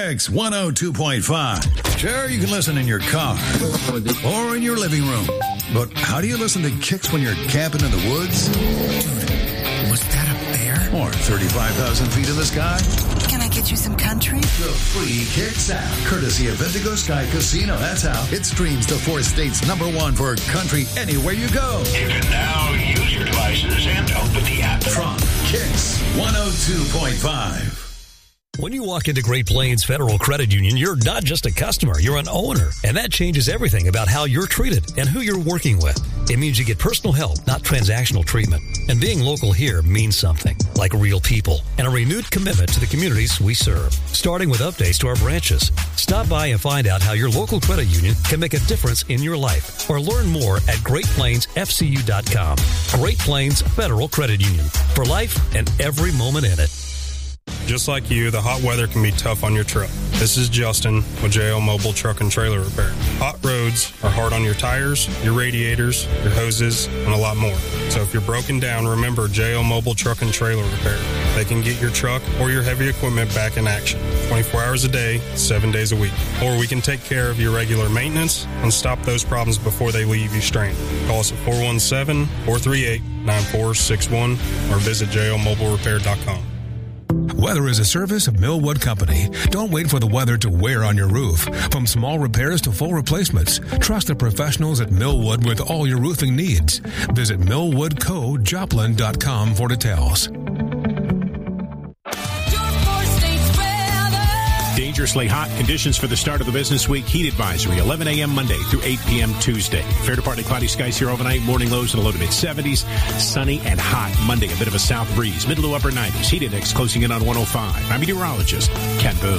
Kicks 102.5. Sure, you can listen in your car or in your living room. But how do you listen to Kicks when you're camping in the woods? Dude, was that a bear? Or 35,000 feet in the sky? Can I get you some country? The free Kicks app, courtesy of Indigo Sky Casino. That's how it streams to 4 states #1 for country anywhere you go. You can now use your devices and open the app. From Kicks 102.5. When you walk into Great Plains Federal Credit Union, you're not just a customer, you're an owner. And that changes everything about how you're treated and who you're working with. It means you get personal help, not transactional treatment. And being local here means something, like real people and a renewed commitment to the communities we serve. Starting with updates to our branches. Stop by and find out how your local credit union can make a difference in your life. Or learn more at GreatPlainsFCU.com. Great Plains Federal Credit Union. For life and every moment in it. Just like you, the hot weather can be tough on your truck. This is Justin with JL Mobile Truck and Trailer Repair. Hot roads are hard on your tires, your radiators, your hoses, and a lot more. So if you're broken down, remember JL Mobile Truck and Trailer Repair. They can get your truck or your heavy equipment back in action 24 hours a day, 7 days a week. Or we can take care of your regular maintenance and stop those problems before they leave you stranded. Call us at 417-438-9461 or visit jlmobilerepair.com. Weather is a service of Millwood Company. Don't wait for the weather to wear on your roof. From small repairs to full replacements, trust the professionals at Millwood with all your roofing needs. Visit millwoodcojoplin.com for details. Dangerously hot conditions for the start of the business week. Heat advisory, 11 a.m. Monday through 8 p.m. Tuesday. Fair to partly cloudy skies here overnight. Morning lows in the low to mid-70s. Sunny and hot Monday. A bit of a south breeze. Middle to upper 90s. Heat index closing in on 105. I'm meteorologist Ken Boone.